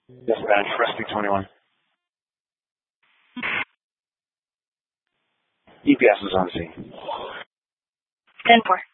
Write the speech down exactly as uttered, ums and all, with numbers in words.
Dispatch, Rescue twenty-one. E P S is on scene. ten four.